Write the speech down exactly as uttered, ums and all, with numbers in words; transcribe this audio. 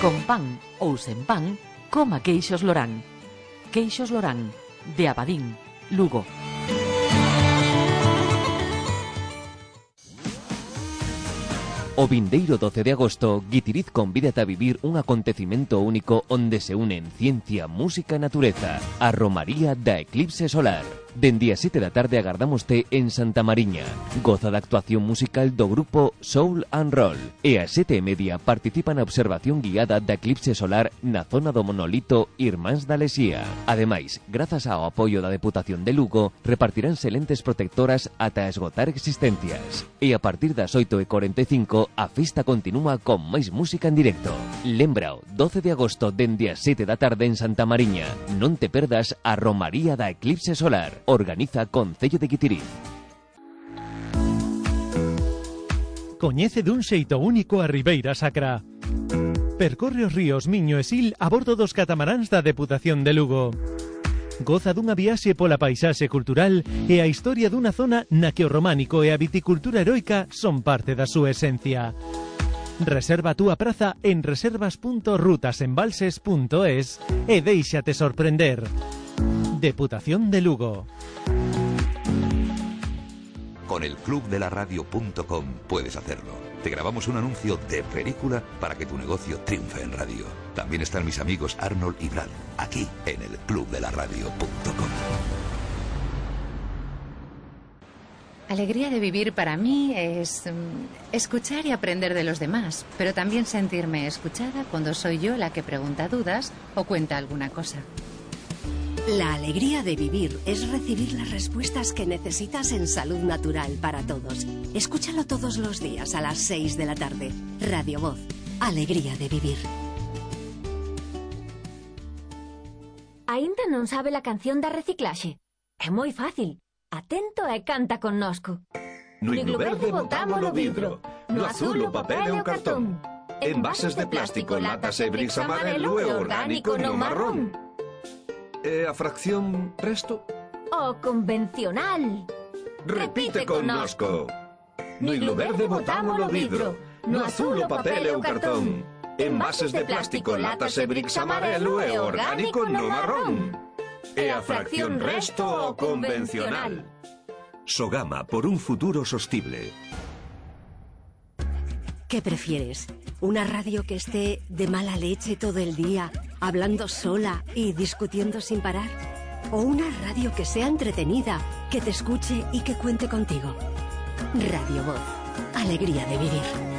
Con pan ou sen pan, coma queixos Lorán. Queixos Lorán, de Abadín, Lugo. O vindeiro doce de agosto, Guitiriz convídate a vivir un acontecimento único onde se unen ciencia, música e natureza. A Romaría da Eclipse Solar. Dende as sete da tarde agardámoste en Santa Mariña. Goza da actuación musical do grupo Soul and Roll. E ás sete e media participa na observación guiada da eclipse solar na zona do monolito Irmáns da Lesía. Ademais, grazas ao apoio da Deputación de Lugo, repartiránse lentes protectoras ata esgotar existencias. E a partir das oito e corenta e cinco, a festa continúa con máis música en directo. Lembrao, doce de agosto dende as sete da tarde en Santa Mariña. Non te perdas a Romaría da Eclipse Solar. Organiza Concello de Guitiriz. Coñece dun xeito único a Ribeira Sacra. Percorre os ríos Miño e Sil a bordo dos catamaráns da Deputación de Lugo. Goza dunha viaxe pola paisaxe cultural e a historia dunha zona na que o románico e a viticultura heroica son parte da súa esencia. Reserva a túa praza en reservas punto rutasembalses punto es e déixate sorprender. Deputación de Lugo. Con el club de la radio punto com puedes hacerlo. Te grabamos un anuncio de película para que tu negocio triunfe en radio. También están mis amigos Arnold y Brad, aquí en el club de la radio punto com. Alegría de vivir para mí es um, escuchar y aprender de los demás, pero también sentirme escuchada cuando soy yo la que pregunta dudas o cuenta alguna cosa. La alegría de vivir es recibir las respuestas que necesitas en Salud Natural para Todos. Escúchalo todos los días a las seis de la tarde. Radio Voz. Alegría de vivir. Aínda non sabe la canción da reciclaxe? É moi fácil. Atento e canta connosco. No iglo verde botámolo vidro, no azul o papel e o cartón. Envases de plástico, latas e bricks amarelo e orgánico no marrón. E a fracción resto? O convencional. Repite connosco. No iglo verde botámolo vidro, no azul o papel e o cartón. Envases de plástico, latas e bricks amarelo e orgánico no marrón. E a fracción resto o convencional. Sogama, por un futuro sostible. ¿Qué prefieres? ¿Una radio que esté de mala leche todo el día, hablando sola y discutiendo sin parar? ¿O una radio que sea entretenida, que te escuche y que cuente contigo? Radio Voz. Alegría de vivir.